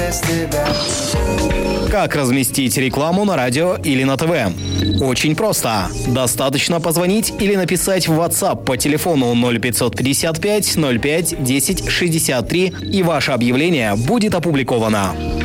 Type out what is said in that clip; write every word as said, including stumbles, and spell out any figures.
без тебя. Как разместить рекламу на радио или на ТВ? Очень просто. Достаточно позвонить или написать в WhatsApp по телефону ноль пятьсот пятьдесят пять ноль пять десять шестьдесят три, и ваше объявление будет опубликовано.